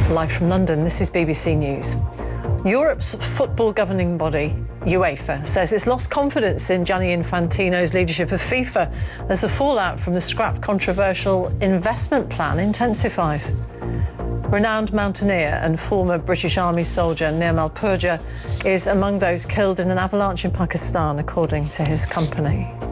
Live from London, this is BBC News. Europe's football governing body, UEFA, says it's lost confidence in Gianni Infantino's leadership of FIFA as the fallout from the scrapped controversial investment plan intensifies. Renowned mountaineer and former British Army soldier Nirmal Purja is among those killed in an avalanche in Pakistan, according to his company.